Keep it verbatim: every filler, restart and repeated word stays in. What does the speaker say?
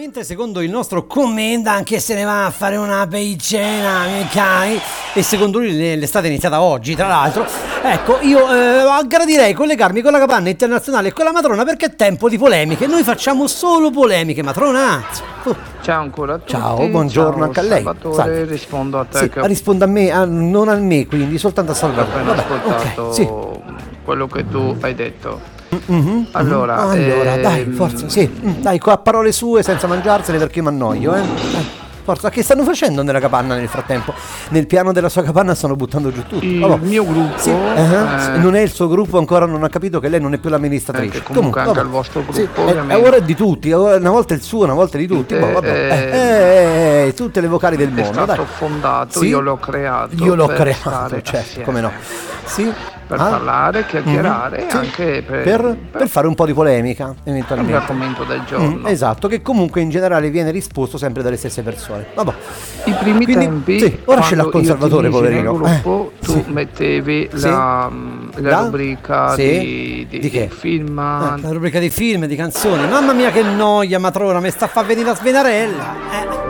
Mentre secondo il nostro commenda anche se ne va a fare una beicena, miei cari, e secondo lui l'estate è iniziata oggi, tra l'altro, ecco, io eh, gradirei collegarmi con la capanna internazionale e con la matrona perché è tempo di polemiche. Noi facciamo solo polemiche, matrona. Uh. Ciao ancora a tutti. Ciao, buongiorno Ciao, anche a lei. Salvatore, Salve. rispondo a te Sì, che risponda a me, a, non a me, quindi soltanto a ho Salvatore. appena Vabbè, ascoltato ok, sì. quello che tu hai detto. Mm-hmm, Allora, mm-hmm. allora ehm... dai, forza, sì, mm, dai, a parole sue senza mangiarsene perché mi annoio, eh. Dai, forza, che stanno facendo nella capanna nel frattempo? Nel piano della sua capanna stanno buttando giù tutto. Il oh, mio gruppo sì, uh-huh. eh... non è il suo gruppo, ancora non ha capito che lei non è più l'amministratrice. Eh, comunque, comunque anche vabbè. il vostro gruppo, sì, ovviamente. È, è ora di tutti, una volta il suo, una volta di tutti. Eh, boh, vabbè. eh, eh, eh, tutte le vocali del è mondo. stato dai. fondato, Sì? io l'ho creato. Io l'ho per creato, stare certo, assieme. come no. Sì. Per ah? parlare, chiacchierare mm-hmm. e sì. anche per, per, per, per fare un po' di polemica eventualmente. L'argomento del giorno. Mm, esatto, che comunque in generale viene risposto sempre dalle stesse persone. Vabbè. I primi Quindi, tempi, sì, ora ce l'ha con Salvatore, poverino. Gruppo, eh, tu sì. mettevi sì. la, la, la rubrica sì. di, di, di, che? di film. Eh, la rubrica di film, di canzoni. Mamma mia che noia, matrona, mi sta a far venire la svenarella. Eh.